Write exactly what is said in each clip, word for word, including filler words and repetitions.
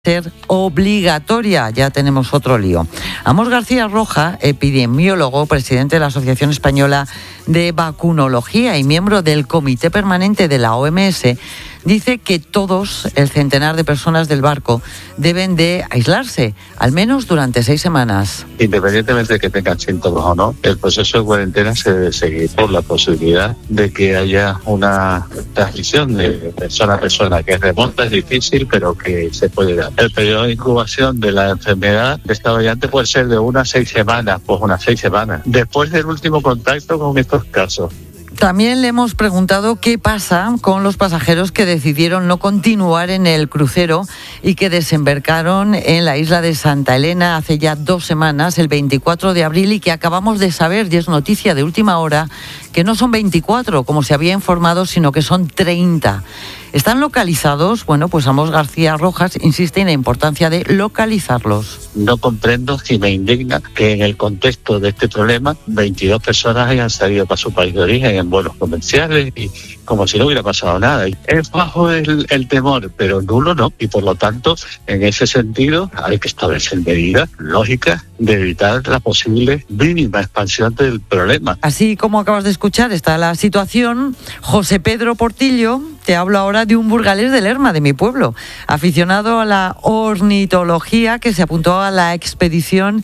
ser obligatoria. Ya tenemos otro lío. Amos García Roja, epidemiólogo, presidente de la Asociación Española de Vacunología y miembro del Comité Permanente de la O M S, dice que todos, el centenar de personas del barco, deben de aislarse, al menos durante seis semanas. Independientemente de que tengan síntomas o no, el proceso de cuarentena se debe seguir por la posibilidad de que haya una transmisión de persona a persona, que es remota, es difícil, pero que se puede dar. El periodo de incubación de la enfermedad de esta variante puede ser de unas seis semanas, pues unas seis semanas, después del último contacto con estos casos. También le hemos preguntado qué pasa con los pasajeros que decidieron no continuar en el crucero y que desembarcaron en la isla de Santa Elena hace ya dos semanas, el veinticuatro de abril, y que acabamos de saber, y es noticia de última hora, que no son veinticuatro, como se había informado, sino que son treinta. ¿Están localizados? Bueno, pues Amos García Rojas insiste en la importancia de localizarlos. No comprendo y me indigna que en el contexto de este problema veintidós personas hayan salido para su país de origen en vuelos comerciales y como si no hubiera pasado nada. Es bajo el, el temor, pero nulo no. Y por lo tanto, en ese sentido, hay que establecer medidas lógicas de evitar la posible mínima expansión del problema. Así como acabas de escuchar, está la situación. José Pedro Portillo, te hablo ahora de un burgalés de Lerma, de mi pueblo, aficionado a la ornitología, que se apuntó a la expedición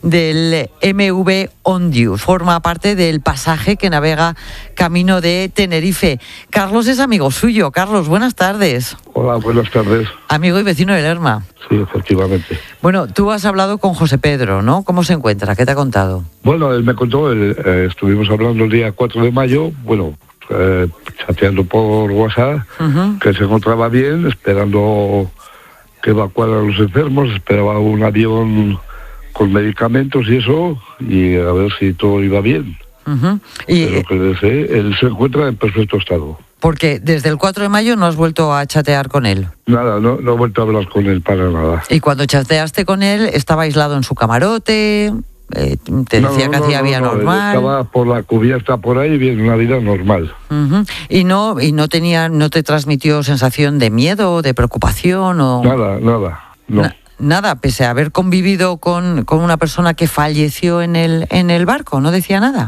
del M V Ondius. Forma parte del pasaje que navega camino de Tenerife. Carlos es amigo suyo. Carlos, buenas tardes. Hola, buenas tardes. Amigo y vecino de Lerma. Sí, efectivamente. Bueno, tú has hablado con José Pedro, ¿no? ¿Cómo se encuentra? ¿Qué te ha contado? Bueno, él me contó, él, eh, estuvimos hablando el día cuatro de mayo, bueno, eh, chateando por WhatsApp, uh-huh. que se encontraba bien, esperando que evacuaran a los enfermos, esperaba un avión con medicamentos y eso, y a ver si todo iba bien. Uh-huh. Y Pero que desee, él se encuentra en perfecto estado. Porque desde el cuatro de mayo no has vuelto a chatear con él. Nada, no, no he vuelto a hablar con él para nada. Y cuando chateaste con él, ¿estaba aislado en su camarote? Eh, ¿Te decía no, no, que hacía no, vida no, normal? Estaba por la cubierta por ahí, bien, una vida normal. Uh-huh. ¿Y no y no tenía, no te transmitió sensación de miedo, de preocupación? O... Nada, nada, no. Na- nada, pese a haber convivido con, con una persona que falleció en el, en el barco, ¿no decía nada?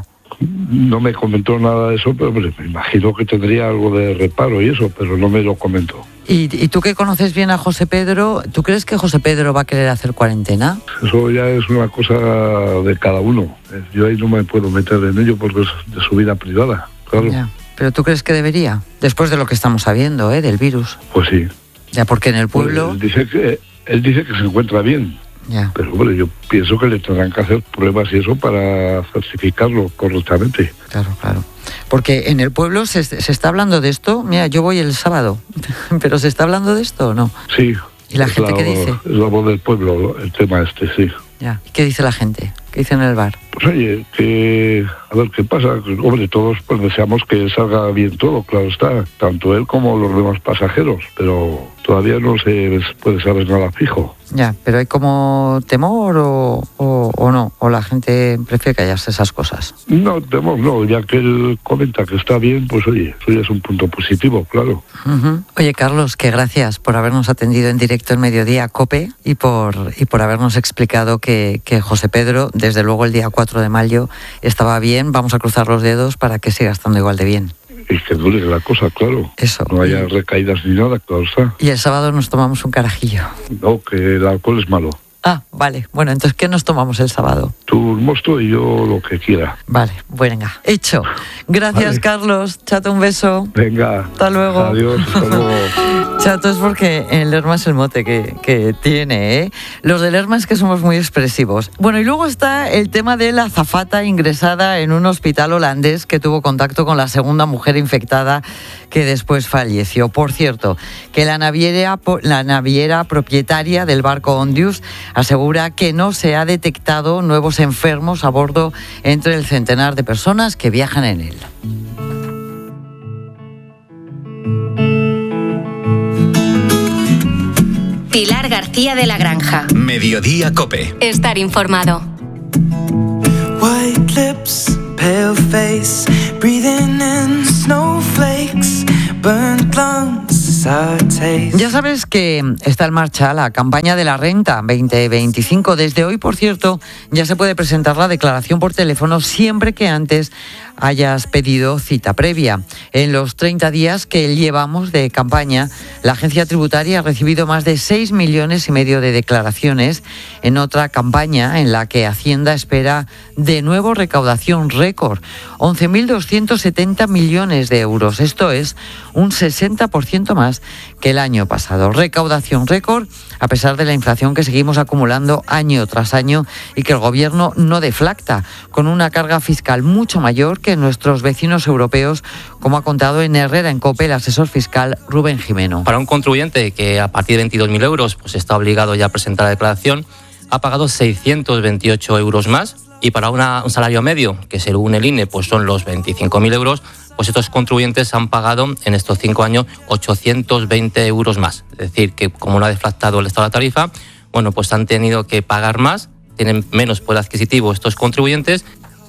No me comentó nada de eso, pero me imagino que tendría algo de reparo y eso, pero no me lo comentó. ¿Y, y tú que conoces bien a José Pedro, ¿tú crees que José Pedro va a querer hacer cuarentena? Eso ya es una cosa de cada uno. Yo ahí no me puedo meter en ello porque es de su vida privada, claro. Ya. ¿Pero tú crees que debería? Después de lo que estamos sabiendo, ¿eh? Del virus. Pues sí. Ya, porque en el pueblo... Pues él dice que, él dice que se encuentra bien. Ya. Pero bueno, yo pienso que le tendrán que hacer pruebas y eso para certificarlo correctamente. Claro, claro. Porque en el pueblo se, se está hablando de esto. Mira, yo voy el sábado, pero ¿se está hablando de esto o no? Sí. ¿Y la gente la, qué dice? Es la voz del pueblo, el tema este, sí. Ya. ¿Qué dice la gente? ¿Qué dice en el bar? Pues oye, que a ver qué pasa. Hombre, todos pues deseamos que salga bien todo, claro está, tanto él como los demás pasajeros, pero todavía no se puede saber nada fijo. Ya, pero ¿hay como temor o, o, o no? ¿O la gente prefiere callarse esas cosas? No, temor no, ya que él comenta que está bien, pues oye, eso ya es un punto positivo, claro. Uh-huh. Oye, Carlos, que gracias por habernos atendido en directo en Mediodía COPE y por, y por habernos explicado que, que José Pedro, desde luego el día cuatro de mayo, estaba bien. Vamos a cruzar los dedos para que siga estando igual de bien. Y que dure la cosa, claro. Eso. No haya recaídas ni nada, claro está. Y el sábado nos tomamos un carajillo. No, que el alcohol es malo. Ah, vale. Bueno, entonces, ¿qué nos tomamos el sábado? Tú un mosto y yo lo que quiera. Vale, venga. Hecho. Gracias, vale. Carlos. Chato, un beso. Venga. Hasta luego. Adiós, hasta luego. Chato es porque en Lerma es el mote que, que tiene, ¿eh? Los de Lerma es que somos muy expresivos. Bueno, y luego está el tema de la azafata ingresada en un hospital holandés que tuvo contacto con la segunda mujer infectada que después falleció. Por cierto, que la naviera, la naviera propietaria del barco Ondius asegura que no se ha detectado nuevos enfermos a bordo entre el centenar de personas que viajan en él. Pilar García de la Granja. Mediodía COPE. Estar informado. White lips, pale face, breathing in snowflakes, burnt lungs. Ya sabes que está en marcha la campaña de la renta veinte veinticinco. Desde hoy, por cierto, ya se puede presentar la declaración por teléfono siempre que antes hayas pedido cita previa. En los treinta días que llevamos de campaña, la agencia tributaria ha recibido más de seis millones y medio de declaraciones en otra campaña en la que Hacienda espera de nuevo recaudación récord, once mil doscientos setenta millones de euros. Esto es un sesenta por ciento más que el año pasado. Recaudación récord a pesar de la inflación que seguimos acumulando año tras año y que el gobierno no deflacta, con una carga fiscal mucho mayor que nuestros vecinos europeos, como ha contado en Herrera en COPE el asesor fiscal Rubén Jimeno. Para un contribuyente que a partir de veintidós mil euros pues está obligado ya a presentar la declaración, ha pagado seiscientos veintiocho euros más, y para una, un salario medio, que según el I N E pues son los veinticinco mil euros, pues estos contribuyentes han pagado en estos cinco años ochocientos veinte euros más. Es decir, que como no ha deflactado el estado de la tarifa, bueno, pues han tenido que pagar más, tienen menos poder adquisitivo estos contribuyentes.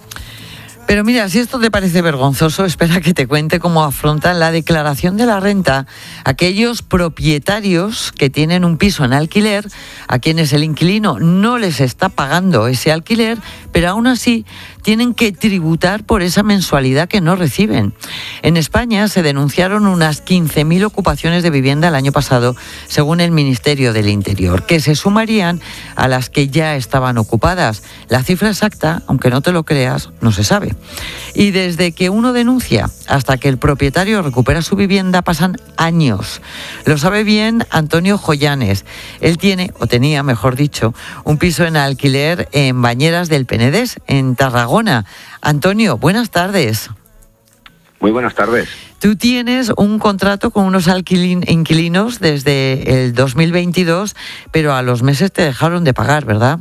Pero mira, si esto te parece vergonzoso, espera que te cuente cómo afrontan la declaración de la renta aquellos propietarios que tienen un piso en alquiler, a quienes el inquilino no les está pagando ese alquiler, pero aún así tienen que tributar por esa mensualidad que no reciben. En España se denunciaron unas quince mil ocupaciones de vivienda el año pasado, según el Ministerio del Interior, que se sumarían a las que ya estaban ocupadas. La cifra exacta, aunque no te lo creas, no se sabe. Y desde que uno denuncia hasta que el propietario recupera su vivienda pasan años. Lo sabe bien Antonio Joyanes. Él tiene, o tenía mejor dicho, un piso en alquiler en Bañeras del Penedés, en Tarragona. Antonio, buenas tardes. Muy buenas tardes. Tú tienes un contrato con unos alquilin- inquilinos desde el dos mil veintidós, pero a los meses te dejaron de pagar, ¿verdad?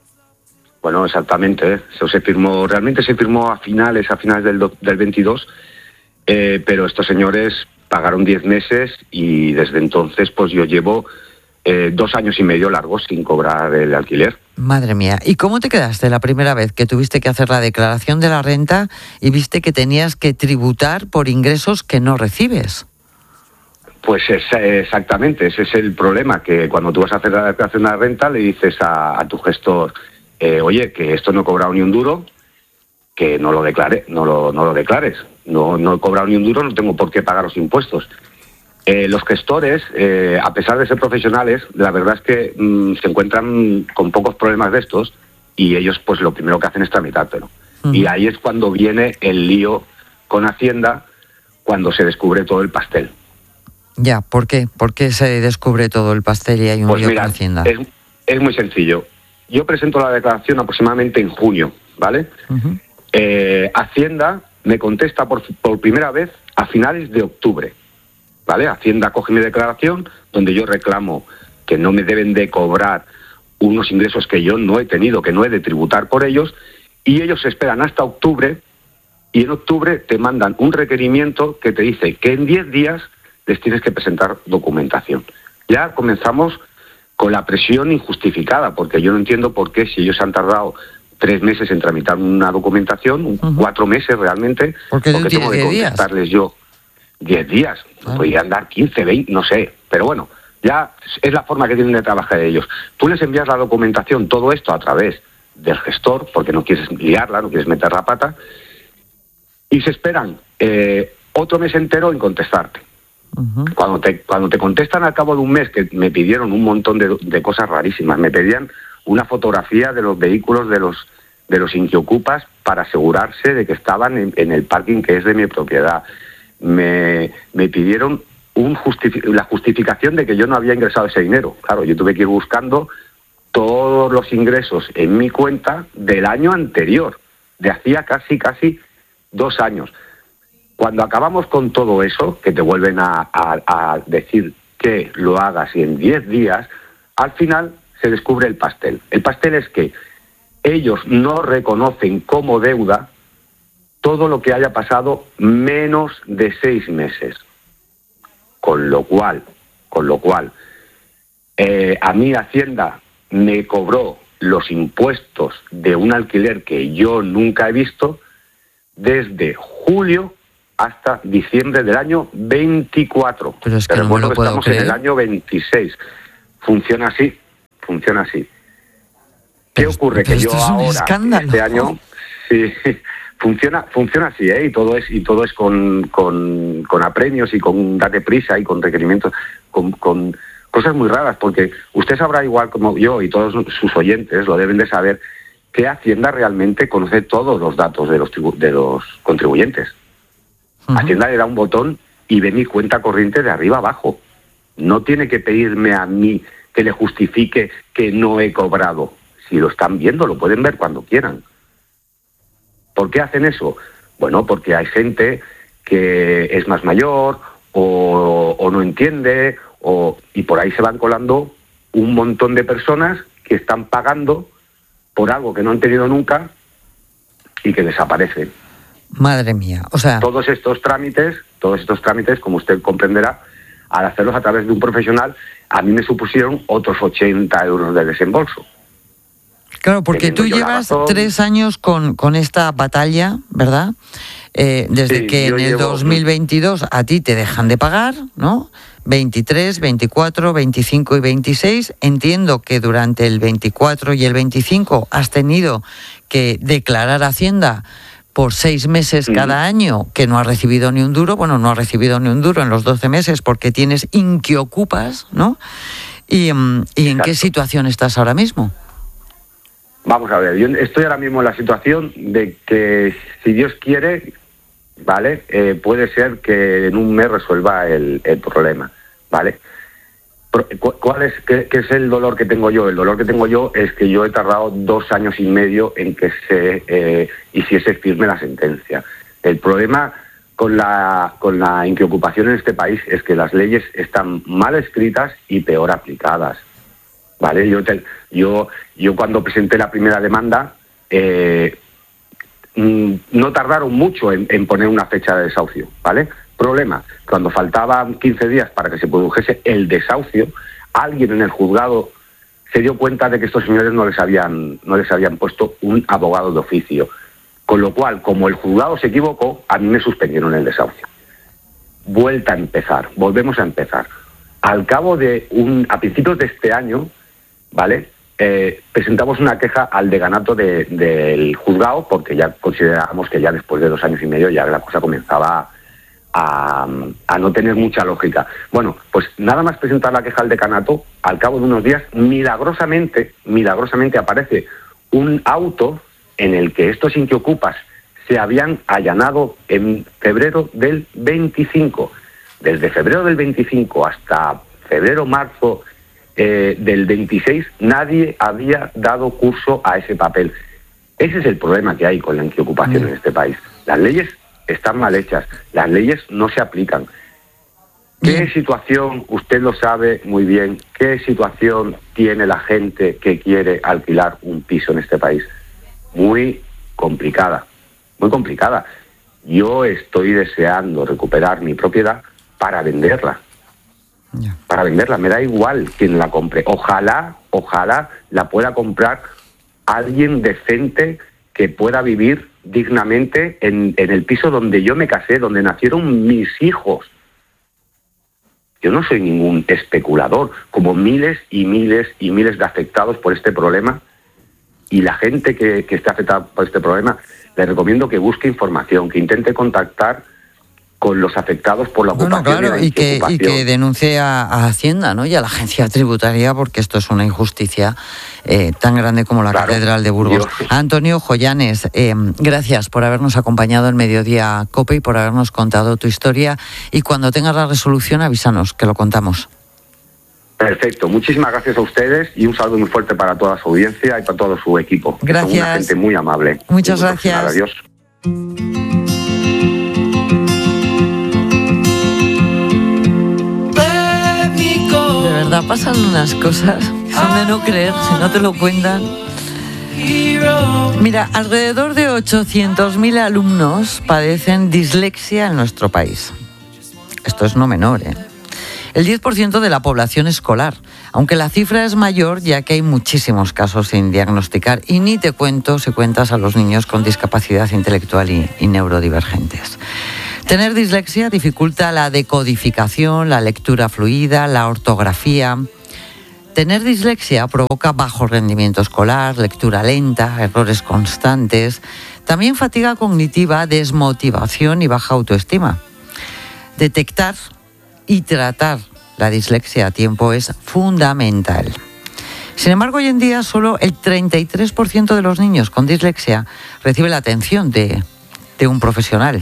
Bueno, exactamente. Eso se firmó, realmente se firmó a finales, a finales del, do, del veintidós, eh, pero estos señores pagaron diez meses y desde entonces pues yo llevo eh, dos años y medio largos sin cobrar el alquiler. Madre mía. ¿Y cómo te quedaste la primera vez que tuviste que hacer la declaración de la renta y viste que tenías que tributar por ingresos que no recibes? Pues es, exactamente, ese es el problema, que cuando tú vas a hacer la declaración de la renta le dices a, a tu gestor, eh, oye, que esto no he cobrado ni un duro, que no lo declare, no lo, no lo declares, no, no he cobrado ni un duro, no tengo por qué pagar los impuestos. Eh, los gestores, eh, a pesar de ser profesionales, la verdad es que mmm, se encuentran con pocos problemas de estos y ellos pues lo primero que hacen es tramitártelo. Uh-huh. Y ahí es cuando viene el lío con Hacienda, cuando se descubre todo el pastel. Ya, ¿por qué? ¿Por qué se descubre todo el pastel y hay un pues lío mira, con Hacienda? Es, es muy sencillo. Yo presento la declaración aproximadamente en junio, ¿vale? Uh-huh. Eh, Hacienda me contesta por, por primera vez a finales de octubre. ¿Vale? Hacienda coge mi declaración donde yo reclamo que no me deben de cobrar unos ingresos que yo no he tenido, que no he de tributar por ellos, y ellos esperan hasta octubre y en octubre te mandan un requerimiento que te dice que en diez días les tienes que presentar documentación. Ya comenzamos con la presión injustificada, porque yo no entiendo por qué si ellos han tardado tres meses en tramitar una documentación, uh-huh. cuatro meses realmente, porque porque tengo que contestarles yo diez días, ah. podrían dar quince, veinte, no sé, pero bueno, ya es la forma que tienen de trabajar ellos. Tú les envías la documentación, todo esto a través del gestor, porque no quieres liarla, no quieres meter la pata, y se esperan eh, otro mes entero en contestarte. Uh-huh. Cuando te cuando te contestan al cabo de un mes, que me pidieron un montón de, de cosas rarísimas, me pedían una fotografía de los vehículos de los de los inquiocupas para asegurarse de que estaban en, en el parking que es de mi propiedad. Me, me pidieron un justifi- la justificación de que yo no había ingresado ese dinero. Claro, yo tuve que ir buscando todos los ingresos en mi cuenta del año anterior, de hacía casi, casi dos años. Cuando acabamos con todo eso, que te vuelven a, a, a decir que lo hagas y en diez días, al final se descubre el pastel. El pastel es que ellos no reconocen como deuda todo lo que haya pasado menos de seis meses. Con lo cual, con lo cual, eh, a mí Hacienda me cobró los impuestos de un alquiler que yo nunca he visto desde julio hasta diciembre del año veinticuatro. Pero es que Te no me recuerdo lo que puedo estamos creer. en el año veintiséis. Funciona así, funciona así. ¿Qué Pero- ocurre? pero Que yo esto es un ahora, escándalo. este año, sí, funciona, funciona así, ¿eh? Y todo es, y todo es con, con, con apremios y con date prisa y con requerimientos, con, con cosas muy raras, porque usted sabrá igual como yo y todos sus oyentes lo deben de saber, que Hacienda realmente conoce todos los datos de los, tribu- de los contribuyentes. Ujú. Hacienda le da un botón y ve mi cuenta corriente de arriba abajo. No tiene que pedirme a mí que le justifique que no he cobrado. Si lo están viendo, lo pueden ver cuando quieran. ¿Por qué hacen eso? Bueno, porque hay gente que es más mayor o, o no entiende, o, y por ahí se van colando un montón de personas que están pagando por algo que no han tenido nunca y que desaparecen. Madre mía, o sea, Todos estos trámites, todos estos trámites, como usted comprenderá, al hacerlos a través de un profesional, a mí me supusieron otros ochenta euros de desembolso. claro, porque teniendo tú yo la llevas razón. tres años con, con esta batalla, ¿verdad? Eh, desde Sí, que yo en el llevo- dos mil veintidós a ti te dejan de pagar, ¿no? veintitrés, veinticuatro, veinticinco y veintiséis. Entiendo que durante el veinticuatro y el veinticinco has tenido que declarar a Hacienda por seis meses Ujú. cada año que no has recibido ni un duro. Bueno, no has recibido ni un duro en los doce meses porque tienes inquiocupas, ¿no? ¿Y, mm, ¿y en qué Exacto. situación estás ahora mismo? Vamos a ver, yo estoy ahora mismo en la situación de que, si Dios quiere, ¿vale? Eh, puede ser que en un mes resuelva el, el problema, ¿vale? Pro- cu- ¿Cuál es, qué, qué es el dolor que tengo yo? El dolor que tengo yo es que yo he tardado dos años y medio en que se eh, hiciese firme la sentencia. El problema con la, con la inquiocupación en este país es que las leyes están mal escritas y peor aplicadas. ¿Vale? Yo, te- yo, yo cuando presenté la primera demanda, eh, mm, no tardaron mucho en, en poner una fecha de desahucio, ¿vale? Problema, cuando faltaban quince días para que se produjese el desahucio, alguien en el juzgado se dio cuenta de que estos señores no les habían, no les habían puesto un abogado de oficio. Con lo cual, como el juzgado se equivocó, a mí me suspendieron el desahucio. Vuelta a empezar, volvemos a empezar. Al cabo de un, a principios de este año, ¿vale? Eh, presentamos una queja al decanato de, del juzgado porque ya considerábamos que ya después de dos años y medio ya la cosa comenzaba a, a no tener mucha lógica. Bueno, pues nada más presentar la queja al decanato, al cabo de unos días, milagrosamente, milagrosamente aparece un auto en el que estos inquiocupas se habían allanado en febrero del veinticinco. Desde febrero del veinticinco hasta febrero-marzo eh, del veintiséis, nadie había dado curso a ese papel. Ese es el problema que hay con la inquiocupación en este país. Las leyes están mal hechas, las leyes no se aplican. ¿Qué Bien. situación, usted lo sabe muy bien, qué situación tiene la gente que quiere alquilar un piso en este país? Muy complicada, muy complicada. Yo estoy deseando recuperar mi propiedad para venderla. Ya. Para venderla, me da igual quién la compre. Ojalá, ojalá la pueda comprar alguien decente que pueda vivir dignamente en, en el piso donde yo me casé, donde nacieron mis hijos. Yo no soy ningún especulador, como miles y miles y miles de afectados por este problema. Y la gente que, que esté afectada por este problema, le recomiendo que busque información, que intente contactar con los afectados por la Bueno, ocupación claro, y la y que, y inquiocupación. que denuncie a, a Hacienda, ¿no? Y a la agencia tributaria, porque esto es una injusticia eh, tan grande como la Claro, Catedral de Burgos. yo- Antonio Joyanes, eh, gracias por habernos acompañado en Mediodía COPE y por habernos contado tu historia. Y cuando tengas la resolución, avísanos, que lo contamos. Perfecto, muchísimas gracias a ustedes y un saludo muy fuerte para toda su audiencia y para todo su equipo. que son una Gracias. gente muy amable. Muchas muy profesional. gracias. Adiós. De verdad, pasan unas cosas que son de no creer si no te lo cuentan. Mira, alrededor de ochocientos mil alumnos padecen dislexia en nuestro país. Esto es no menor, ¿eh? El diez por ciento de la población escolar, aunque la cifra es mayor ya que hay muchísimos casos sin diagnosticar, y ni te cuento si cuentas a los niños con discapacidad intelectual y, y neurodivergentes. Tener dislexia dificulta la decodificación, la lectura fluida, la ortografía. Tener dislexia provoca bajo rendimiento escolar, lectura lenta, errores constantes, también fatiga cognitiva, desmotivación y baja autoestima. Detectar y tratar la dislexia a tiempo es fundamental. Sin embargo, hoy en día solo el treinta y tres por ciento de los niños con dislexia recibe la atención de, de un profesional.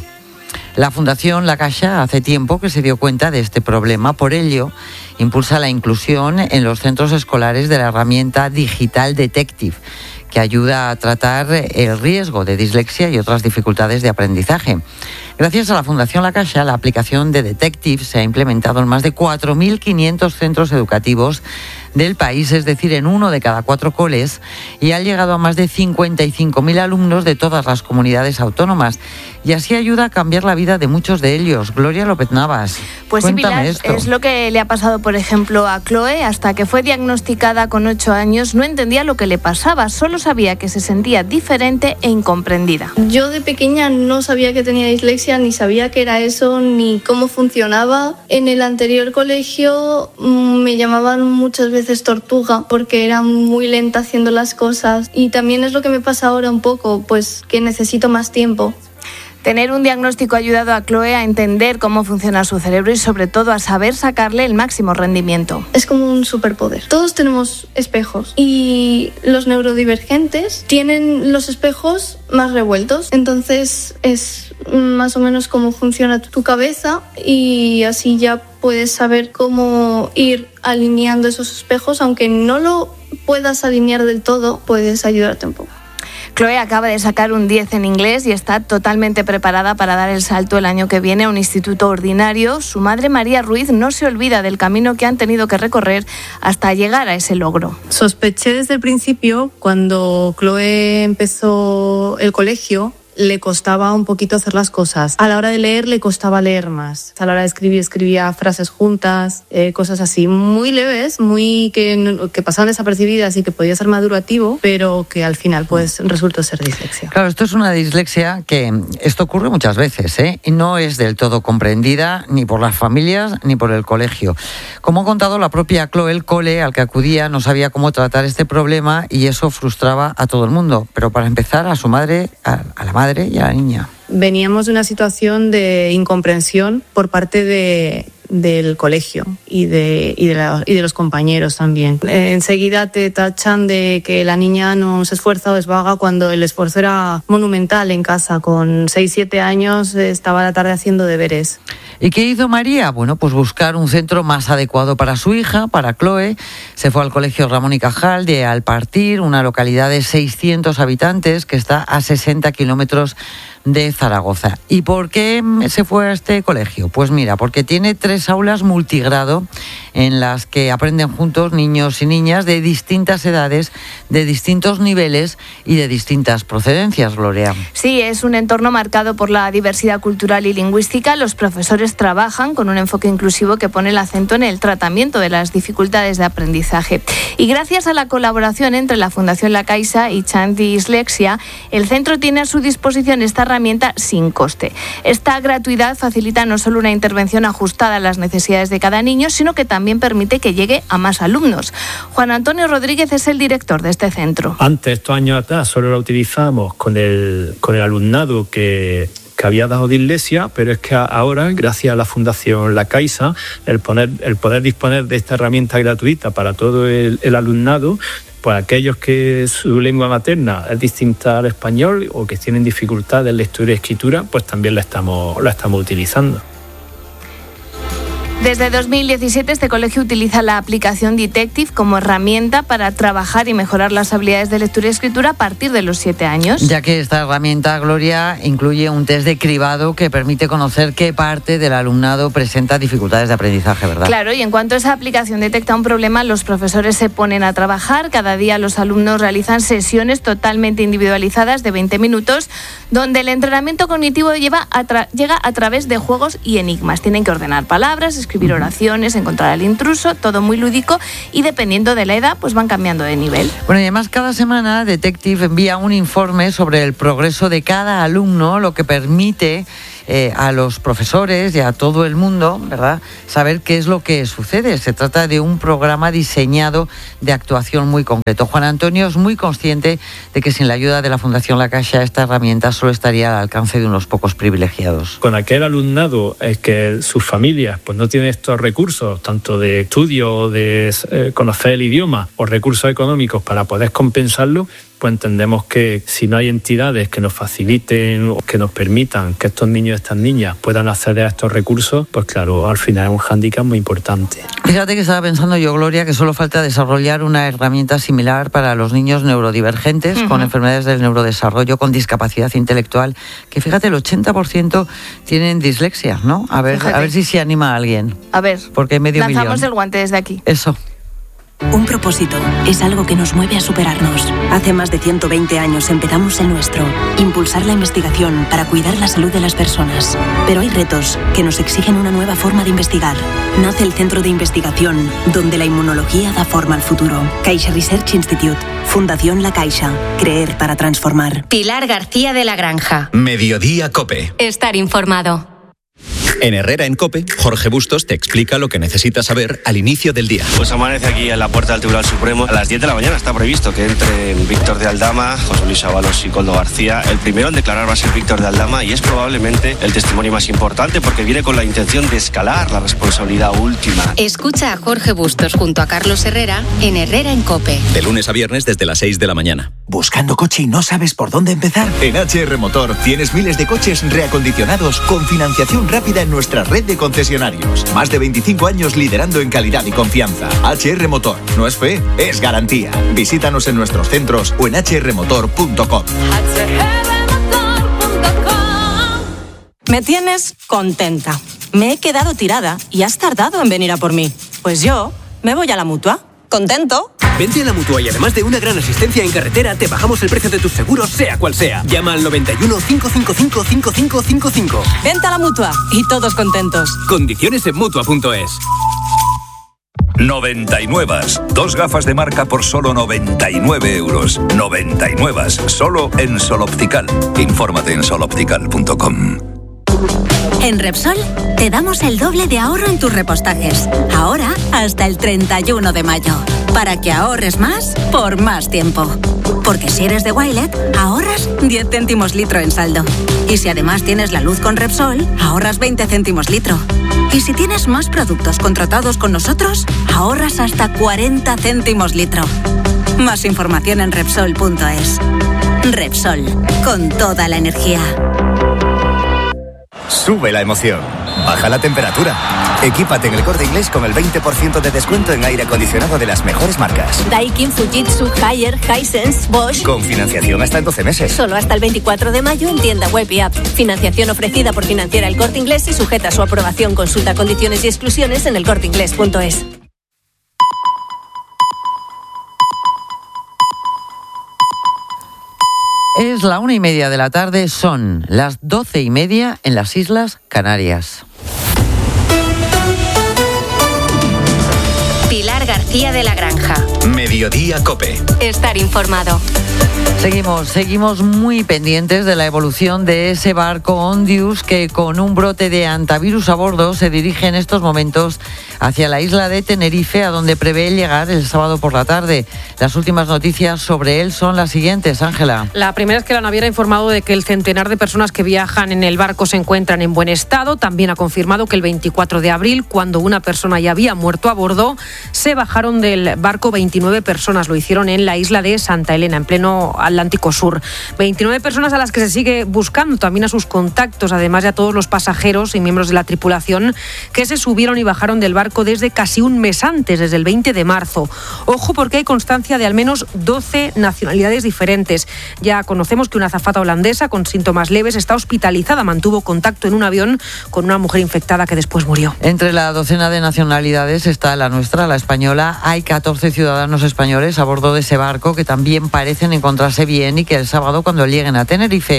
La Fundación La Caixa hace tiempo que se dio cuenta de este problema, por ello impulsa la inclusión en los centros escolares de la herramienta Digital Detective, que ayuda a tratar el riesgo de dislexia y otras dificultades de aprendizaje. Gracias a la Fundación La Caixa, la aplicación de Detective se ha implementado en más de cuatro mil quinientos centros educativos del país, es decir, en uno de cada cuatro coles, y ha llegado a más de cincuenta y cinco mil alumnos de todas las comunidades autónomas. Y así ayuda a cambiar la vida de muchos de ellos. Gloria López Navas, pues sí, cuéntame Pilar, esto. Es lo que le ha pasado, por ejemplo, a Chloe. Hasta que fue diagnosticada con ocho años, no entendía lo que le pasaba, solo sabía que se sentía diferente e incomprendida. Yo de pequeña no sabía que tenía dislexia, ni sabía qué era eso, ni cómo funcionaba. En el anterior colegio mmm, me llamaban muchas veces tortuga porque era muy lenta haciendo las cosas, y también es lo que me pasa ahora un poco, pues que necesito más tiempo. Tener un diagnóstico ha ayudado a Chloe a entender cómo funciona su cerebro y sobre todo a saber sacarle el máximo rendimiento. Es como un superpoder. Todos tenemos espejos y los neurodivergentes tienen los espejos más revueltos. Entonces es más o menos cómo funciona tu cabeza y así ya puedes saber cómo ir alineando esos espejos. Aunque no lo puedas alinear del todo, puedes ayudarte un poco. Chloe acaba de sacar un diez en inglés y está totalmente preparada para dar el salto el año que viene a un instituto ordinario. Su madre, María Ruiz, no se olvida del camino que han tenido que recorrer hasta llegar a ese logro. Sospeché desde el principio, cuando Chloe empezó el colegio, le costaba un poquito hacer las cosas. A la hora de leer le costaba leer más. A la hora de escribir escribía frases juntas, eh, cosas así muy leves, muy que, que pasaban desapercibidas y que podía ser madurativo, pero que al final pues resultó ser dislexia. Claro, esto es una dislexia que esto ocurre muchas veces, ¿eh? No es del todo comprendida ni por las familias ni por el colegio. Como ha contado la propia Chloe, el cole al que acudía no sabía cómo tratar este problema y eso frustraba a todo el mundo. Pero para empezar, a su madre, a, a la madre y a la niña. Veníamos de una situación de incomprensión por parte de, del colegio y de, y, de la, y de los compañeros también. Enseguida te tachan de que la niña no se esfuerza o es vaga cuando el esfuerzo era monumental en casa. Con seis siete años estaba a la tarde haciendo deberes. ¿Y qué hizo María? Bueno, pues buscar un centro más adecuado para su hija, para Chloe. Se fue al colegio Ramón y Cajal de Alpartir, una localidad de seiscientos habitantes que está a sesenta kilómetros de Zaragoza. ¿Y por qué se fue a este colegio? Pues mira, porque tiene tres aulas multigrado en las que aprenden juntos niños y niñas de distintas edades, de distintos niveles y de distintas procedencias, Gloria. Sí, es un entorno marcado por la diversidad cultural y lingüística. Los profesores trabajan con un enfoque inclusivo que pone el acento en el tratamiento de las dificultades de aprendizaje. Y gracias a la colaboración entre la Fundación La Caixa y Chant Dislexia, el centro tiene a su disposición esta herramienta sin coste. Esta gratuidad facilita no solo una intervención ajustada a las necesidades de cada niño, sino que también permite que llegue a más alumnos. Juan Antonio Rodríguez es el director de este centro. Antes, estos años atrás, solo lo utilizábamos con el, con el alumnado que... que había dado dislexia, pero es que ahora, gracias a la Fundación La Caixa, el, poner, el poder disponer de esta herramienta gratuita para todo el, el alumnado, pues aquellos que su lengua materna es distinta al español o que tienen dificultades en lectura y escritura, pues también la estamos, la estamos utilizando. Desde dos mil diecisiete este colegio utiliza la aplicación Detective como herramienta para trabajar y mejorar las habilidades de lectura y escritura a partir de los siete años. Ya que esta herramienta, Gloria, incluye un test de cribado que permite conocer qué parte del alumnado presenta dificultades de aprendizaje, ¿verdad? Claro, y en cuanto esa aplicación detecta un problema, los profesores se ponen a trabajar. Cada día los alumnos realizan sesiones totalmente individualizadas de veinte minutos, donde el entrenamiento cognitivo lleva a tra- llega a través de juegos y enigmas. Tienen que ordenar palabras, escribir oraciones, encontrar al intruso, todo muy lúdico y dependiendo de la edad pues van cambiando de nivel. Bueno, y además cada semana Detective envía un informe sobre el progreso de cada alumno, lo que permite eh, a los profesores y a todo el mundo, ¿verdad?, saber qué es lo que sucede. Se trata de un programa diseñado de actuación muy concreto. Juan Antonio es muy consciente de que sin la ayuda de la Fundación La Caixa esta herramienta solo estaría al alcance de unos pocos privilegiados. Con aquel alumnado es que sus familias pues no tienen estos recursos, tanto de estudio, de eh, conocer el idioma o recursos económicos para poder compensarlo, pues entendemos que si no hay entidades que nos faciliten o que nos permitan que estos niños y estas niñas puedan acceder a estos recursos, pues claro, al final es un hándicap muy importante. Fíjate que estaba pensando yo, Gloria, que solo falta desarrollar una herramienta similar para los niños neurodivergentes, uh-huh, con enfermedades del neurodesarrollo, con discapacidad intelectual, que fíjate, el ochenta por ciento tienen dislexia, ¿no? A ver, a ver si se anima a alguien. A ver, porque medio lanzamos millón. El guante desde aquí. Eso. Un propósito es algo que nos mueve a superarnos. Hace más de ciento veinte años empezamos el nuestro, impulsar la investigación para cuidar la salud de las personas. Pero hay retos que nos exigen una nueva forma de investigar. Nace el Centro de Investigación, donde la inmunología da forma al futuro. Caixa Research Institute, Fundación La Caixa, creer para transformar. Pilar García de la Granja. Mediodía COPE. Estar informado. En Herrera en COPE, Jorge Bustos te explica lo que necesitas saber al inicio del día. Pues amanece aquí en la puerta del Tribunal Supremo. A las diez de la mañana está previsto que entren Víctor de Aldama, José Luis Ábalos y Koldo García. El primero en declarar va a ser Víctor de Aldama y es probablemente el testimonio más importante porque viene con la intención de escalar la responsabilidad última. Escucha a Jorge Bustos junto a Carlos Herrera en Herrera en COPE. De lunes a viernes desde las seis de la mañana. ¿Buscando coche y no sabes por dónde empezar? En H R Motor tienes miles de coches reacondicionados con financiación rápida en nuestra red de concesionarios. Más de veinticinco años liderando en calidad y confianza. H R Motor. No es fe, es garantía. Visítanos en nuestros centros o en h r motor punto com. Me tienes contenta. Me he quedado tirada y has tardado en venir a por mí. Pues yo me voy a la Mutua. ¿Contento? Vente a la Mutua y además de una gran asistencia en carretera, te bajamos el precio de tus seguros, sea cual sea. Llama al noventa y uno, cinco cinco cinco, cinco cinco cinco cinco. Vente a la Mutua y todos contentos. Condiciones en Mutua punto es. noventa y nueve. Dos gafas de marca por solo noventa y nueve euros. noventa y nueve. Solo en Sol Optical. Infórmate en sol optical punto com. En Repsol te damos el doble de ahorro en tus repostajes. Ahora hasta el treinta y uno de mayo. Para que ahorres más por más tiempo. Porque si eres de Wilet, ahorras diez céntimos litro en saldo. Y si además tienes la luz con Repsol, ahorras veinte céntimos litro. Y si tienes más productos contratados con nosotros, ahorras hasta cuarenta céntimos litro. Más información en Repsol punto es. Repsol, con toda la energía. Sube la emoción. Baja la temperatura. Equípate en el Corte Inglés con el veinte por ciento de descuento en aire acondicionado de las mejores marcas. Daikin, Fujitsu, Haier, Hisense, Bosch. Con financiación hasta en doce meses. Solo hasta el veinticuatro de mayo en tienda web y app. Financiación ofrecida por Financiera El Corte Inglés y sujeta a su aprobación. Consulta condiciones y exclusiones en el corte inglés punto es. Es la una y media de la tarde, son las doce y media en las Islas Canarias. Pilar García de la Granja. Mediodía COPE. Estar informado. Seguimos, seguimos muy pendientes de la evolución de ese barco Ondius que con un brote de antivirus a bordo se dirige en estos momentos hacia la isla de Tenerife, a donde prevé llegar el sábado por la tarde. Las últimas noticias sobre él son las siguientes, Ángela. La primera es que la naviera ha informado de que el centenar de personas que viajan en el barco se encuentran en buen estado. También ha confirmado que el veinticuatro de abril, cuando una persona ya había muerto a bordo, se bajaron del barco veintinueve personas. Lo hicieron en la isla de Santa Elena, en pleno Atlántico Sur. veintinueve personas a las que se sigue buscando, también a sus contactos, además de a todos los pasajeros y miembros de la tripulación que se subieron y bajaron del barco desde casi un mes antes, desde el veinte de marzo. Ojo, porque hay constancia de al menos doce nacionalidades diferentes. Ya conocemos que una azafata holandesa con síntomas leves está hospitalizada, mantuvo contacto en un avión con una mujer infectada que después murió. Entre la docena de nacionalidades está la nuestra, la española. Hay catorce ciudadanos españoles a bordo de ese barco que también parecen encontrarse bien y que el sábado, cuando lleguen a Tenerife,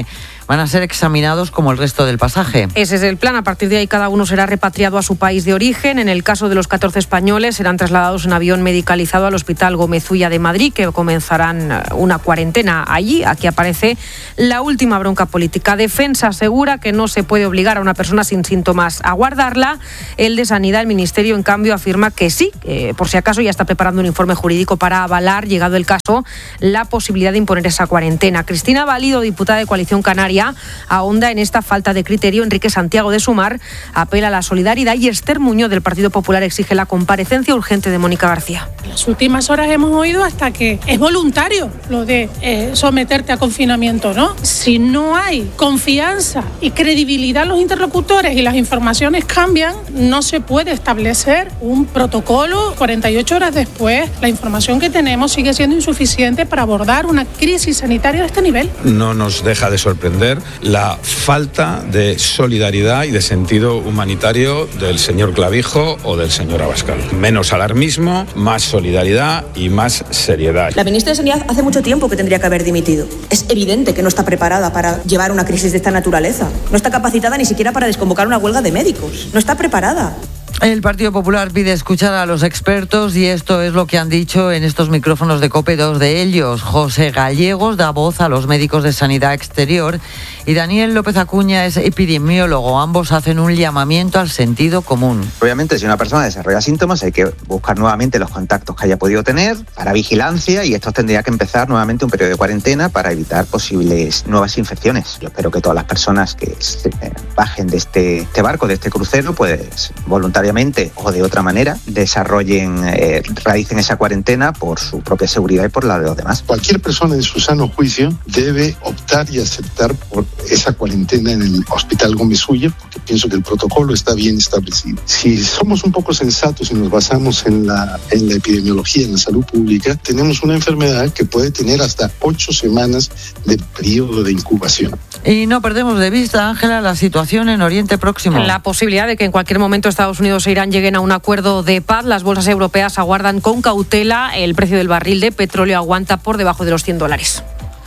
van a ser examinados como el resto del pasaje. Ese es el plan. A partir de ahí cada uno será repatriado a su país de origen. En el caso de los catorce españoles serán trasladados en avión medicalizado al Hospital Gómez Ulla de Madrid, que comenzarán una cuarentena allí. Aquí aparece la última bronca política. Defensa asegura que no se puede obligar a una persona sin síntomas a guardarla. El de Sanidad, el Ministerio, en cambio, afirma que sí, que por si acaso ya está preparando un informe jurídico para avalar, llegado el caso, la posibilidad de imponer esa cuarentena. Cristina Valido, diputada de Coalición Canaria, ahonda en esta falta de criterio. Enrique Santiago, de Sumar, apela a la solidaridad, y Esther Muñoz, del Partido Popular, exige la comparecencia urgente de Mónica García. En las últimas horas hemos oído hasta que es voluntario lo de eh, someterte a confinamiento, ¿no? Si no hay confianza y credibilidad en los interlocutores y las informaciones cambian, no se puede establecer un protocolo. cuarenta y ocho horas después, la información que tenemos sigue siendo insuficiente para abordar una crisis sanitaria de este nivel. No nos deja de sorprender la falta de solidaridad y de sentido humanitario del señor Clavijo o del señor Abascal. Menos alarmismo, más solidaridad y más seriedad. La ministra de Sanidad hace mucho tiempo que tendría que haber dimitido. Es evidente que no está preparada para llevar una crisis de esta naturaleza. No está capacitada ni siquiera para desconvocar una huelga de médicos. No está preparada. El Partido Popular pide escuchar a los expertos, y esto es lo que han dicho en estos micrófonos de COPE dos de ellos. José Gallegos da voz a los médicos de Sanidad Exterior y Daniel López Acuña es epidemiólogo. Ambos hacen un llamamiento al sentido común. Obviamente, si una persona desarrolla síntomas, hay que buscar nuevamente los contactos que haya podido tener para vigilancia, y estos tendría que empezar nuevamente un periodo de cuarentena para evitar posibles nuevas infecciones. Yo espero que todas las personas que se bajen de este, este barco, de este crucero, pues voluntariamente o de otra manera desarrollen, eh, realicen esa cuarentena por su propia seguridad y por la de los demás. Cualquier persona en su sano juicio debe optar y aceptar por esa cuarentena en el Hospital Gómez Ulla, porque pienso que el protocolo está bien establecido. Si somos un poco sensatos y nos basamos en la, en la epidemiología, en la salud pública, tenemos una enfermedad que puede tener hasta ocho semanas de periodo de incubación. Y no perdemos de vista, Ángela, la situación en Oriente Próximo. La posibilidad de que en cualquier momento Estados Unidos e Irán lleguen a un acuerdo de paz. Las bolsas europeas aguardan con cautela. El precio del barril de petróleo aguanta por debajo de los cien dólares.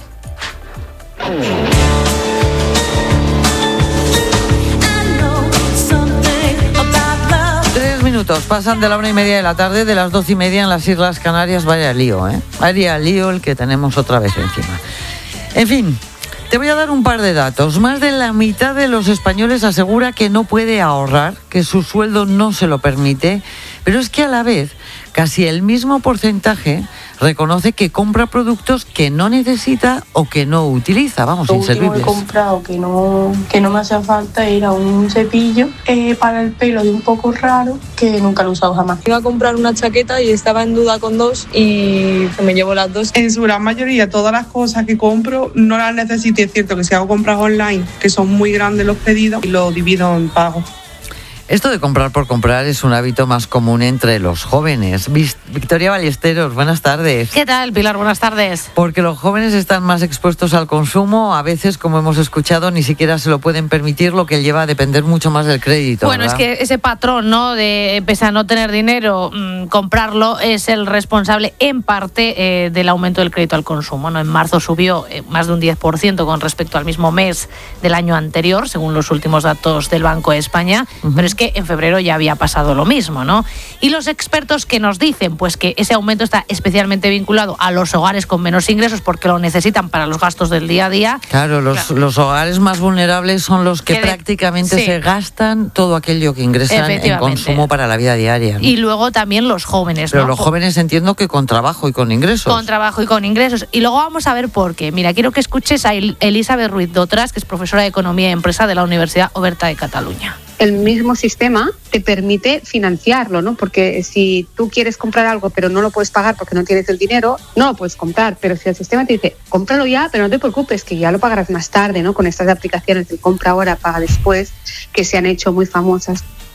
Tres minutos pasan de la una y media de la tarde, de las doce y media en las Islas Canarias. Vaya lío, ¿eh? Vaya lío el que tenemos otra vez encima. En fin, te voy a dar un par de datos. Más de la mitad de los españoles asegura que no puede ahorrar, que su sueldo no se lo permite, pero es que a la vez casi el mismo porcentaje reconoce que compra productos que no necesita o que no utiliza, vamos, lo último inservibles. He comprado que no, que no me hacía falta era un cepillo eh, para el pelo de un poco raro que nunca lo he usado jamás. Iba a comprar una chaqueta y estaba en duda con dos y me llevo las dos. En su gran mayoría todas las cosas que compro no las necesito, y es cierto que si hago compras online, que son muy grandes los pedidos, y lo divido en pagos. Esto de comprar por comprar es un hábito más común entre los jóvenes. Victoria Ballesteros, buenas tardes. ¿Qué tal, Pilar? Buenas tardes. Porque los jóvenes están más expuestos al consumo. A veces, como hemos escuchado, ni siquiera se lo pueden permitir, lo que lleva a depender mucho más del crédito. Bueno, ¿verdad? Es que ese patrón, ¿no?, de pese a no tener dinero, mmm, comprarlo, es el responsable en parte eh, del aumento del crédito al consumo, ¿no? En marzo subió eh, más de un diez por ciento con respecto al mismo mes del año anterior, según los últimos datos del Banco de España. Uh-huh. Pero es que en febrero ya había pasado lo mismo, ¿no? Y los expertos, ¿qué nos dicen? Pues que ese aumento está especialmente vinculado a los hogares con menos ingresos porque lo necesitan para los gastos del día a día. Claro, los, claro. los hogares más vulnerables son los que, que prácticamente de, sí. se gastan todo aquello que ingresan en consumo para la vida diaria, ¿no? Y luego también los jóvenes, Pero ¿no? los jóvenes entiendo que con trabajo y con ingresos. Con trabajo y con ingresos. Y luego vamos a ver por qué. Mira, quiero que escuches a Elizabeth Ruiz Dotras, que es profesora de Economía y Empresa de la Universidad Oberta de Cataluña. El mismo sistema te permite financiarlo, ¿no? Porque si tú quieres comprar algo pero no lo puedes pagar porque no tienes el dinero, no lo puedes comprar. Pero si el sistema te dice, cómpralo ya, pero no te preocupes, que ya lo pagarás más tarde, ¿no? Con estas aplicaciones de compra ahora, paga después, que se han hecho muy famosas.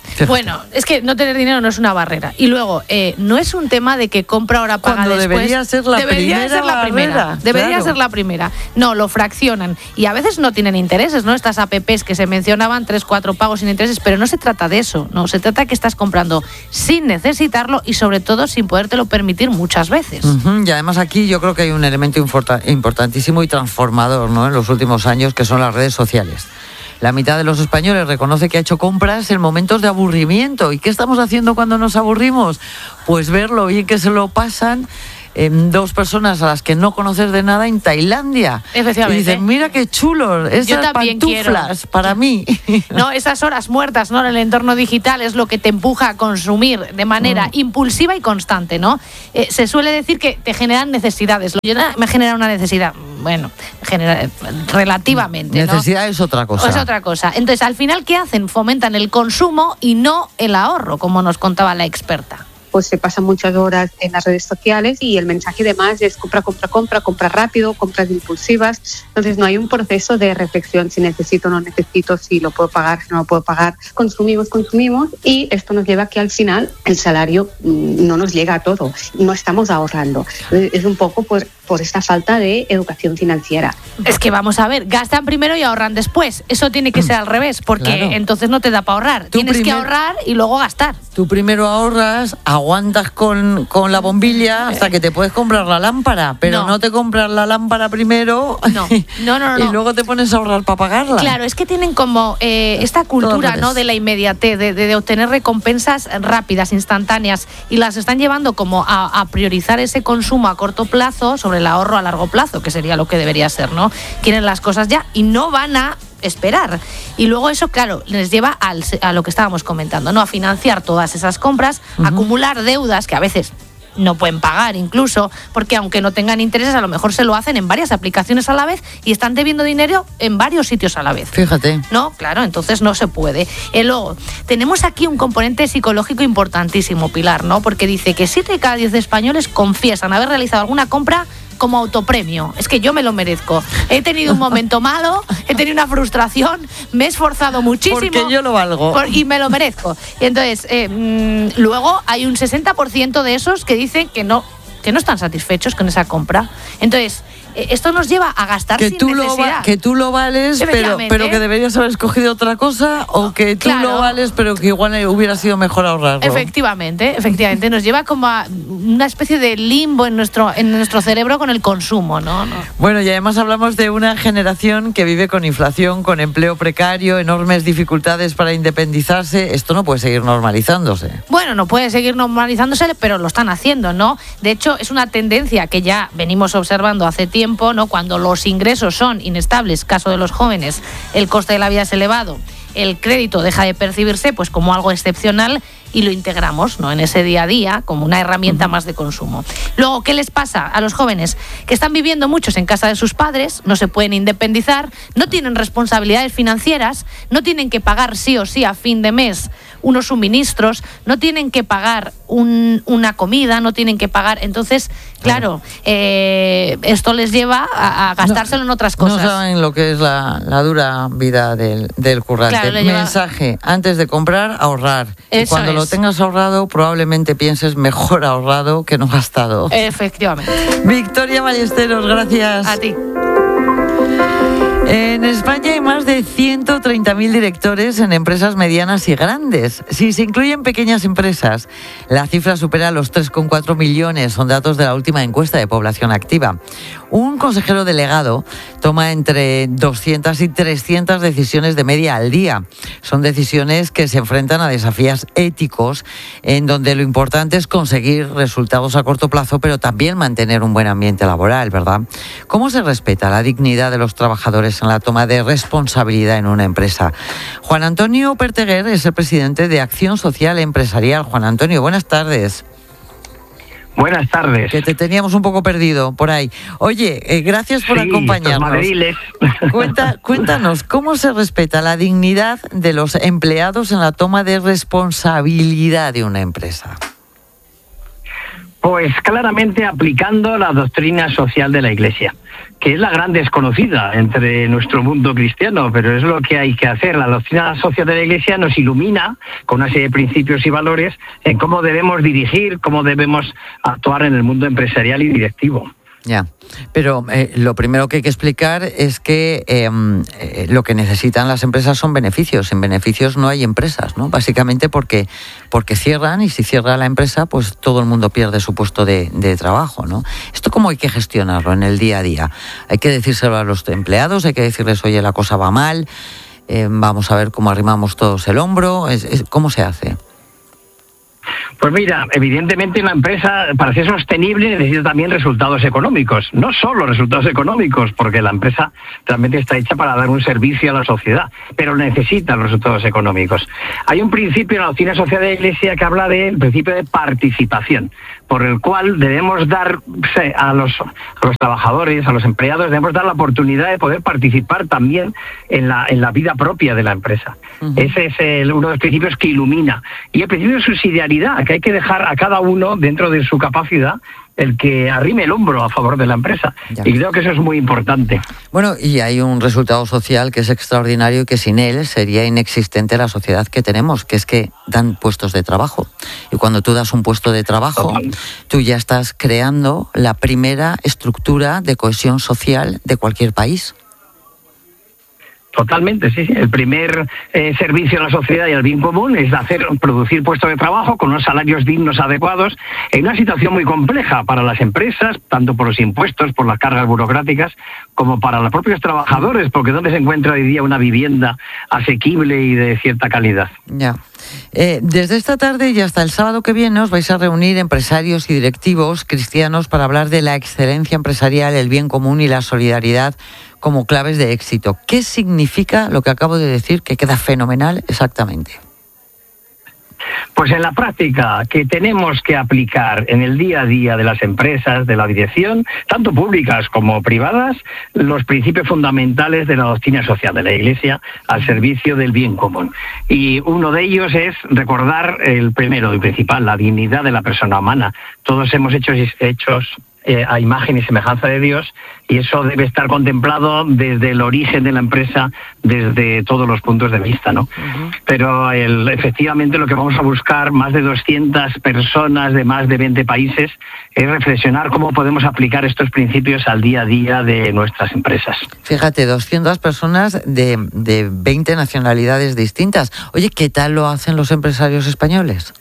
Bueno, es que no tener dinero no es una barrera. Y luego, eh, no es un tema de que compra ahora, paga Cuando después. debería ser la debería primera ser la primera. barrera, Debería claro. ser la primera. No, lo fraccionan. Y a veces no tienen intereses, ¿no? Estas apps que se mencionaban, tres, cuatro pagos sin intereses, pero no se trata de eso. No, se trata de que estás comprando sin necesitarlo y sobre todo sin podértelo permitir muchas veces. Uh-huh. Y además aquí yo creo que hay un elemento importa- importantísimo y transformador, ¿no?, en los últimos años, que son las redes sociales. La mitad de los españoles reconoce que ha hecho compras en momentos de aburrimiento. ¿Y qué estamos haciendo cuando nos aburrimos? Pues ver lo bien que se lo pasan en dos personas a las que no conoces de nada en Tailandia. Efectivamente. Y dicen, mira qué chulo, esas también pantuflas quiero. para mí. No, esas horas muertas, ¿no?, en el entorno digital es lo que te empuja a consumir de manera mm. impulsiva y constante, ¿no? Eh, se suele decir que te generan necesidades. Yo me genera una necesidad, bueno, genera, relativamente, ¿no? Necesidad es otra cosa. Es otra cosa. Entonces, al final, ¿qué hacen? Fomentan el consumo y no el ahorro, como nos contaba la experta. Pues se pasan muchas horas en las redes sociales y el mensaje de más es compra, compra, compra, compra rápido, compras impulsivas. Entonces no hay un proceso de reflexión si necesito o no necesito, si lo puedo pagar, si no lo puedo pagar. Consumimos, consumimos y esto nos lleva a que al final el salario no nos llega a todo, no estamos ahorrando. Es un poco por, por esta falta de educación financiera. Es que vamos a ver, gastan primero y ahorran después. Eso tiene que ser al revés, porque Claro. entonces no te da para ahorrar. Tú Tienes que primer- ahorrar y luego gastar. Tú primero ahorras, aguantas con, con la bombilla hasta que te puedes comprar la lámpara, pero no, No. te compras la lámpara primero No, no, no, no. y luego te pones a ahorrar para pagarla. Claro, es que tienen como eh, esta cultura, ¿no?, de la inmediatez, de, de, de obtener recompensas rápidas, instantáneas, y las están llevando como a, a priorizar ese consumo a corto plazo sobre el ahorro a largo plazo, que sería lo que debería ser, ¿no? Quieren las cosas ya y no van a esperar. Y luego eso, claro, les lleva al, a lo que estábamos comentando, ¿no?, a financiar todas esas compras, uh-huh. acumular deudas que a veces no pueden pagar incluso, porque aunque no tengan intereses, a lo mejor se lo hacen en varias aplicaciones a la vez y están debiendo dinero en varios sitios a la vez. Fíjate. No, claro, entonces no se puede. Y luego, tenemos aquí un componente psicológico importantísimo, Pilar, ¿no? Porque dice que siete de cada diez españoles confiesan haber realizado alguna compra como autopremio. Es que yo me lo merezco. He tenido un momento malo, he tenido una frustración, me he esforzado muchísimo. Porque yo lo valgo. Por, y me lo merezco. Y entonces, eh, mmm, luego hay un sesenta por ciento de esos que dicen que no, que no están satisfechos con esa compra. Entonces, eh, esto nos lleva a gastar que sin tú lo necesidad. va, que tú lo vales, pero, pero que deberías haber escogido otra cosa, o que tú Claro. lo vales, pero que igual hubiera sido mejor ahorrarlo. Efectivamente, efectivamente. Nos lleva como a una especie de limbo en nuestro, en nuestro cerebro con el consumo, ¿no? no. Bueno, y además hablamos de una generación que vive con inflación, con empleo precario, enormes dificultades para independizarse. Esto no puede seguir normalizándose. Bueno, no puede seguir normalizándose, pero lo están haciendo, ¿no? De hecho, es una tendencia que ya venimos observando hace tiempo, ¿no? Cuando los ingresos son inestables, caso de los jóvenes, el coste de la vida es elevado, el crédito deja de percibirse pues como algo excepcional y lo integramos, ¿no?, en ese día a día como una herramienta uh-huh. más de consumo. Luego, ¿qué les pasa a los jóvenes? Que están viviendo muchos en casa de sus padres, no se pueden independizar, no tienen responsabilidades financieras, no tienen que pagar sí o sí a fin de mes unos suministros, no tienen que pagar un, una comida, no tienen que pagar. Entonces, claro, eh, esto les lleva a, a gastárselo no, en otras cosas. No saben lo que es la, la dura vida del, del currante. Claro, le lleva... Mensaje, antes de comprar, ahorrar. Eso y cuando es. lo tengas ahorrado, probablemente pienses mejor ahorrado que no gastado. Efectivamente. Victoria Ballesteros, gracias. A ti. En España hay más de ciento treinta mil directores en empresas medianas y grandes. Si se incluyen pequeñas empresas, la cifra supera los tres coma cuatro millones, son datos de la última encuesta de población activa. Un consejero delegado toma entre doscientas y trescientas decisiones de media al día. Son decisiones que se enfrentan a desafíos éticos, en donde lo importante es conseguir resultados a corto plazo, pero también mantener un buen ambiente laboral, ¿verdad? ¿Cómo se respeta la dignidad de los trabajadores en la toma de responsabilidad en una empresa? Juan Antonio Perteguer es el presidente de Acción Social Empresarial. Juan Antonio, buenas tardes. Buenas tardes. Que te teníamos un poco perdido por ahí. Oye, eh, gracias por sí, acompañarnos. Madriles. Cuenta, cuéntanos, ¿cómo se respeta la dignidad de los empleados en la toma de responsabilidad de una empresa? Pues claramente aplicando la doctrina social de la Iglesia, que es la gran desconocida entre nuestro mundo cristiano, pero es lo que hay que hacer. La doctrina social de la Iglesia nos ilumina con una serie de principios y valores en cómo debemos dirigir, cómo debemos actuar en el mundo empresarial y directivo. Ya, pero eh, lo primero que hay que explicar es que eh, eh, lo que necesitan las empresas son beneficios. Sin beneficios no hay empresas, ¿no? Básicamente porque porque cierran, y si cierra la empresa, pues todo el mundo pierde su puesto de, de trabajo, ¿no? ¿Esto cómo hay que gestionarlo en el día a día? Hay que decírselo a los empleados, hay que decirles, oye, la cosa va mal, eh, vamos a ver cómo arrimamos todos el hombro. Es, es, ¿Cómo se hace? Pues mira, evidentemente una empresa, para ser sostenible, necesita también resultados económicos. No solo resultados económicos, porque la empresa realmente está hecha para dar un servicio a la sociedad, pero necesita los resultados económicos. Hay un principio en la doctrina social de la Iglesia que habla del principio de participación, por el cual debemos dar a los, a los trabajadores, a los empleados, debemos dar la oportunidad de poder participar también en la, en la vida propia de la empresa. Uh-huh. Ese es el, uno de los principios que ilumina. Y el principio de subsidiariedad, que hay que dejar a cada uno, dentro de su capacidad, el que arrime el hombro a favor de la empresa. Ya. Y creo que eso es muy importante. Bueno, y hay un resultado social que es extraordinario y que sin él sería inexistente la sociedad que tenemos, que es que dan puestos de trabajo. Y cuando tú das un puesto de trabajo, tú ya estás creando la primera estructura de cohesión social de cualquier país. Totalmente, sí, sí. El primer eh, servicio a la sociedad y al bien común es hacer producir puestos de trabajo con unos salarios dignos adecuados en una situación muy compleja para las empresas, tanto por los impuestos, por las cargas burocráticas, como para los propios trabajadores, porque ¿dónde se encuentra hoy día una vivienda asequible y de cierta calidad? Ya. Eh, desde esta tarde y hasta el sábado que viene os vais a reunir empresarios y directivos cristianos para hablar de la excelencia empresarial, el bien común y la solidaridad como claves de éxito. ¿Qué significa lo que acabo de decir, que queda fenomenal exactamente? Pues en la práctica que tenemos que aplicar en el día a día de las empresas, de la dirección, tanto públicas como privadas, los principios fundamentales de la doctrina social de la Iglesia al servicio del bien común. Y uno de ellos es recordar el primero y principal, la dignidad de la persona humana. Todos hemos hecho hechos Eh, a imagen y semejanza de Dios, y eso debe estar contemplado desde el origen de la empresa, desde todos los puntos de vista, ¿no? Uh-huh. Pero el, efectivamente lo que vamos a buscar, más de doscientas personas de más de veinte países, es reflexionar cómo podemos aplicar estos principios al día a día de nuestras empresas. Fíjate, doscientas personas de, de veinte nacionalidades distintas. Oye, ¿qué tal lo hacen los empresarios españoles?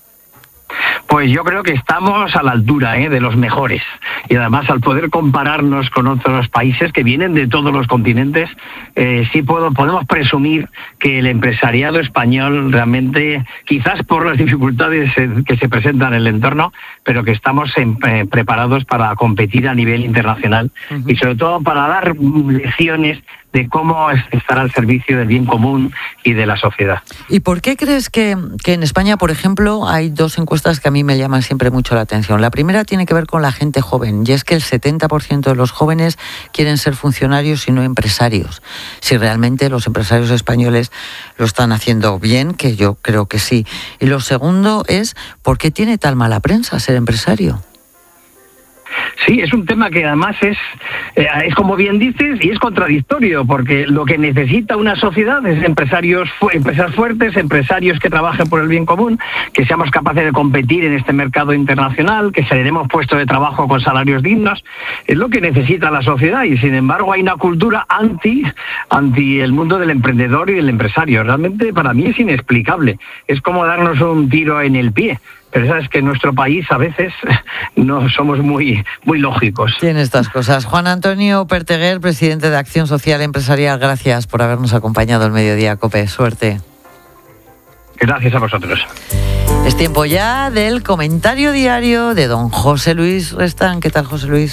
Pues yo creo que estamos a la altura ¿eh? de los mejores, y además al poder compararnos con otros países que vienen de todos los continentes, eh, sí puedo, podemos presumir que el empresariado español realmente, quizás por las dificultades que se presentan en el entorno, pero que estamos en, eh, preparados para competir a nivel internacional. Uh-huh. Y sobre todo para dar lecciones de cómo estar al servicio del bien común y de la sociedad. ¿Y por qué crees que, que en España, por ejemplo, hay dos encuestas que a mí me llaman siempre mucho la atención? La primera tiene que ver con la gente joven, y es que el setenta por ciento de los jóvenes quieren ser funcionarios y no empresarios. Si realmente los empresarios españoles lo están haciendo bien, que yo creo que sí. Y lo segundo es, ¿por qué tiene tal mala prensa ser empresario? Sí, es un tema que además es, eh, es como bien dices, y es contradictorio, porque lo que necesita una sociedad es empresarios, fu- empresas fuertes, empresarios que trabajen por el bien común, que seamos capaces de competir en este mercado internacional, que generemos puestos de trabajo con salarios dignos. Es lo que necesita la sociedad, y sin embargo hay una cultura anti, anti el mundo del emprendedor y del empresario. Realmente para mí es inexplicable. Es como darnos un tiro en el pie. Pero sabes que en nuestro país a veces no somos muy, muy lógicos. Tiene estas cosas. Juan Antonio Perteguer, presidente de Acción Social Empresarial, gracias por habernos acompañado el Mediodía COPE. Suerte. Gracias a vosotros. Es tiempo ya del comentario diario de don José Luis Restán. ¿Qué tal, José Luis?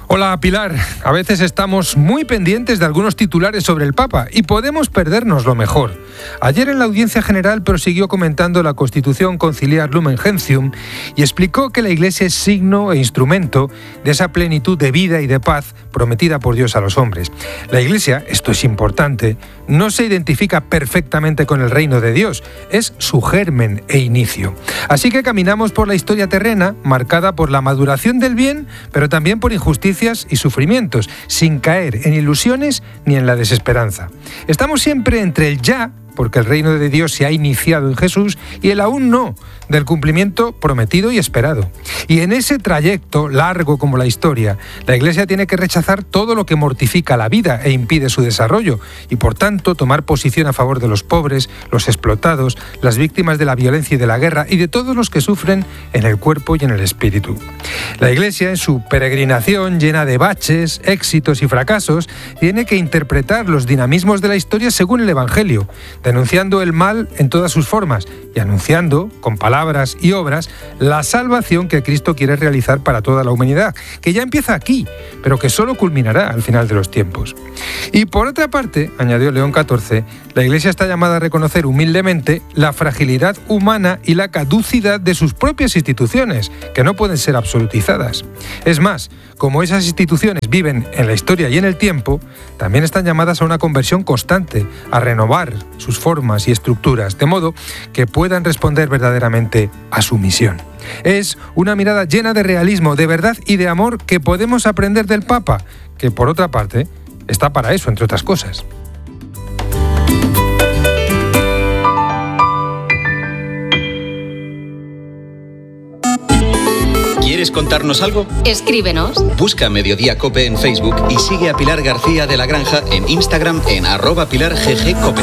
Hola Pilar, a veces estamos muy pendientes de algunos titulares sobre el Papa y podemos perdernos lo mejor. Ayer en la audiencia general prosiguió comentando la Constitución Conciliar Lumen Gentium y explicó que la Iglesia es signo e instrumento de esa plenitud de vida y de paz prometida por Dios a los hombres. La Iglesia, esto es importante, no se identifica perfectamente con el reino de Dios, es su germen e inicio. Así que caminamos por la historia terrena marcada por la maduración del bien, pero también por injusticias y sufrimientos, sin caer en ilusiones ni en la desesperanza. Estamos siempre entre el ya, porque el reino de Dios se ha iniciado en Jesús, y el aún no, del cumplimiento prometido y esperado. Y en ese trayecto, largo como la historia, la Iglesia tiene que rechazar todo lo que mortifica la vida e impide su desarrollo, y por tanto tomar posición a favor de los pobres, los explotados, las víctimas de la violencia y de la guerra, y de todos los que sufren en el cuerpo y en el espíritu. La Iglesia, en su peregrinación llena de baches, éxitos y fracasos, tiene que interpretar los dinamismos de la historia según el Evangelio, denunciando el mal en todas sus formas y anunciando, con palabras y obras, la salvación que Cristo quiere realizar para toda la humanidad, que ya empieza aquí, pero que solo culminará al final de los tiempos. Y por otra parte, añadió León catorce, la Iglesia está llamada a reconocer humildemente la fragilidad humana y la caducidad de sus propias instituciones, que no pueden ser absolutizadas. Es más, como esas instituciones viven en la historia y en el tiempo, también están llamadas a una conversión constante, a renovar sus formas y estructuras, de modo que puedan responder verdaderamente a su misión. Es una mirada llena de realismo, de verdad y de amor que podemos aprender del Papa, que por otra parte está para eso, entre otras cosas. ¿Quieres contarnos algo? Escríbenos. Busca Mediodía Cope en Facebook y sigue a Pilar García de la Granja en Instagram en arroba Pilar G G Cope.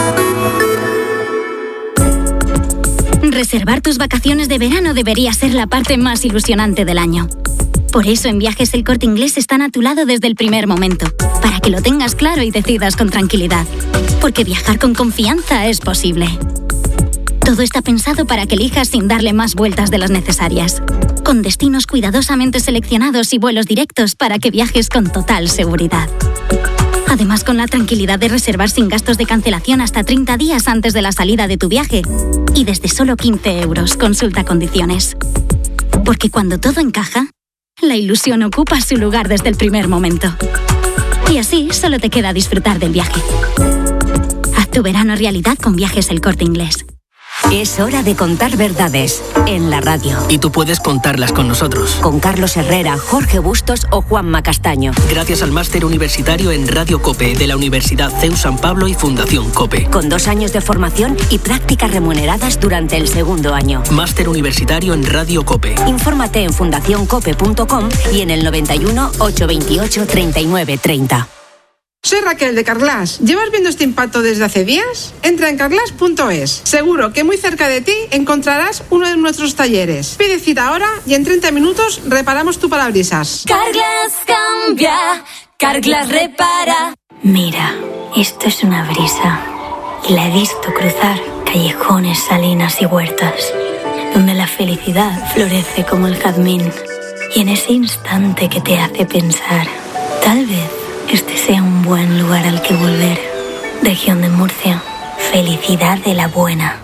Reservar tus vacaciones de verano debería ser la parte más ilusionante del año. Por eso en Viajes El Corte Inglés están a tu lado desde el primer momento, para que lo tengas claro y decidas con tranquilidad. Porque viajar con confianza es posible. Todo está pensado para que elijas sin darle más vueltas de las necesarias, con destinos cuidadosamente seleccionados y vuelos directos para que viajes con total seguridad. Además, con la tranquilidad de reservar sin gastos de cancelación hasta treinta días antes de la salida de tu viaje y desde solo quince euros. Consulta condiciones. Porque cuando todo encaja, la ilusión ocupa su lugar desde el primer momento. Y así solo te queda disfrutar del viaje. Haz tu verano realidad con Viajes El Corte Inglés. Es hora de contar verdades en la radio. Y tú puedes contarlas con nosotros. Con Carlos Herrera, Jorge Bustos o Juanma Castaño. Gracias al máster universitario en Radio COPE de la Universidad C E U San Pablo y Fundación COPE. Con dos años de formación y prácticas remuneradas durante el segundo año. Máster universitario en Radio COPE. Infórmate en fundación cope punto com y en el noventa y uno, ochocientos veintiocho, treinta y nueve treinta. Soy Raquel de Carglass. ¿Llevas viendo este impacto desde hace días? Entra en carglass punto es. Seguro que muy cerca de ti encontrarás uno de nuestros talleres. Pide cita ahora y en treinta minutos reparamos tu parabrisas. Carglass cambia, Carglass repara. Mira, esto es una brisa y la he visto cruzar callejones, salinas y huertas, donde la felicidad florece como el jazmín. Y en ese instante que te hace pensar, tal vez este sea un buen lugar al que volver. Región de Murcia, felicidad de la buena.